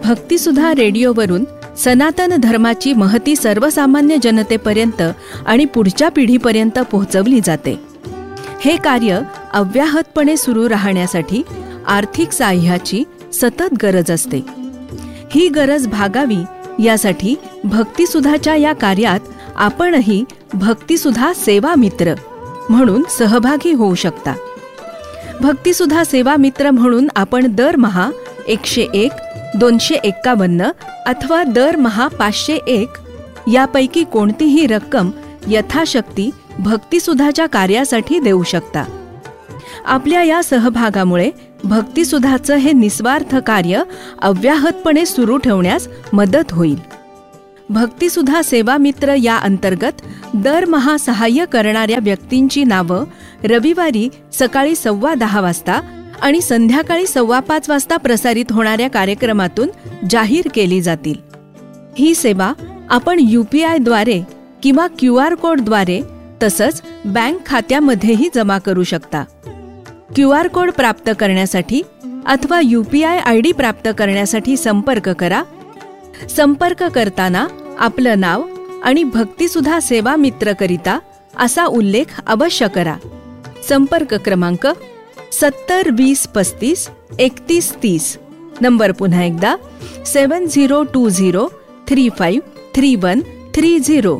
भक्तिसुधा रेडिओवरून सनातन धर्माची महती सर्वसामान्य जनतेपर्यंत आणि पुढच्या पिढीपर्यंत पोहोचवली जाते. हे कार्य अव्याहतपणे सुरू राहण्यासाठी आर्थिक साह्याची सतत गरज असते. ही गरज भागावी यासाठी भक्तिसुधाच्या या कार्यात आपणही भक्तिसुधा सेवा मित्र म्हणून सहभागी होऊ शकता. भक्तिसुधा सेवा मित्र म्हणून आपण दरमहा 101, 251 अथवा दरमहा 501 यापैकी कोणतीही रक्कम यथाशक्ती भक्तिसुधाच्या कार्यासाठी देऊ शकता. आपल्या या सहभागामुळे भक्तिसुधाचं हे निस्वार्थ कार्य अव्याहतपणे सुरू ठेवण्यास मदत होईल. भक्तिसुधा सेवा मित्र या अंतर्गत दरमहा सहाय्य करणाऱ्या व्यक्तींची नावं रविवारी सकाळी 10:15 वाजता आणि संध्याकाळी 5:15 वाजता प्रसारित होणाऱ्या कार्यक्रमातून जाहीर केली जातील. ही सेवा आपण UPI द्वारे किंवा QR कोडद्वारे तसंच बँक खात्यामध्येही जमा करू शकता. QR कोड प्राप्त करण्यासाठी अथवा UPI ID प्राप्त करण्यासाठी संपर्क करा. संपर्क करताना आपलं नाव आणि भक्तिसुधा सेवा मित्रकरिता असा उल्लेख अवश्य करा. संपर्क क्रमांक 70 20 35 31 30. नंबर पुन्हा एकदा 7020 35 31 30.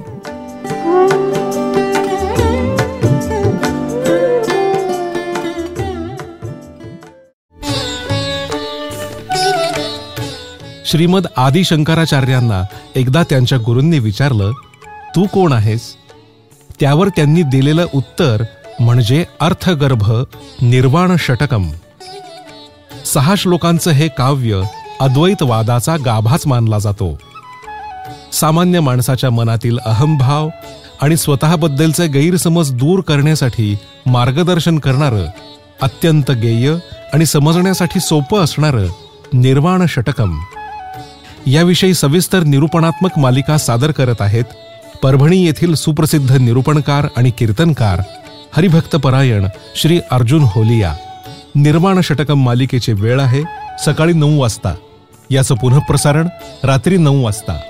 श्रीमद आदि शंकराचार्यांना एकदा त्यांच्या गुरूंनी विचारलं, तू कोण आहेस? त्यावर त्यांनी दिलेलं उत्तर म्हणजे अर्थगर्भ निर्वाण षटकम. 6 श्लोकांचं हे काव्य अद्वैतवादाचा गाभाच मानला जातो. सामान्य माणसाच्या मनातील अहंभाव आणि स्वतःबद्दलचे गैरसमज दूर करण्यासाठी मार्गदर्शन करणारं, अत्यंत गेय आणि समजण्यासाठी सोपं असणारं निर्वाण षटकम याविषयी सविस्तर निरूपणात्मक मालिका सादर करत आहेत परभणी येथील सुप्रसिद्ध निरूपणकार आणि कीर्तनकार हरिभक्तपरायण श्री अर्जुन होलिया. निर्वाण षटकम मालिकेची वेळ आहे सकाळी 9 वाजता. याचं पुनःप्रसारण रात्री 9 वाजता.